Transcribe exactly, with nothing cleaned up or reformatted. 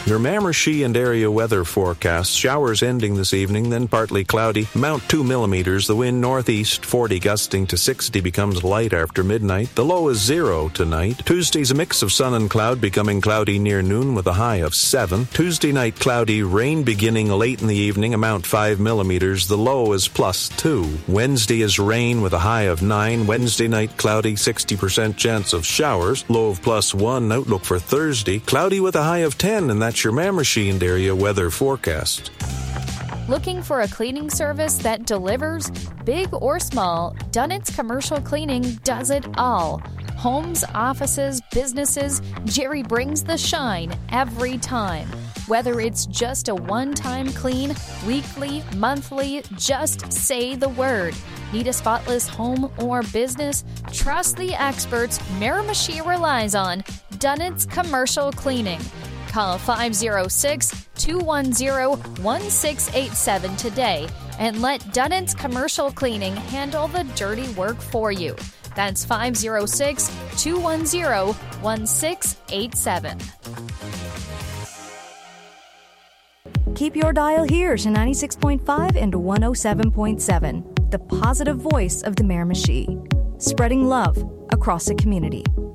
Your Miramichi and area weather forecast. Showers ending this evening, then partly cloudy. Mount two millimeters. The wind northeast, forty gusting to sixty, becomes light after midnight. The low is zero tonight. Tuesday's a mix of sun and cloud, becoming cloudy near noon with a high of seven. Tuesday night cloudy, rain beginning late in the evening, amount five millimeters. The low is plus two. Wednesday is rain with a high of nine. Wednesday night cloudy, sixty percent chance of showers. Low of plus one. Outlook for Thursday, cloudy with a high of ten, and that's your Miramichi and area weather forecast. Looking for a cleaning service that delivers? Big or small, Dunnett's Commercial Cleaning does it all. Homes, offices, businesses, Jerry brings the shine every time. Whether it's just a one-time clean, weekly, monthly, just say the word. Need a spotless home or business? Trust the experts Miramichi relies on. Dunnett's Commercial Cleaning. Call five oh six, two one oh, one six eight seven today and let Dunnett's Commercial Cleaning handle the dirty work for you. That's five oh six, two one oh, one six eight seven. Keep your dial here to ninety-six point five and one oh seven point seven, the positive voice of the Miramichi, spreading love across the community.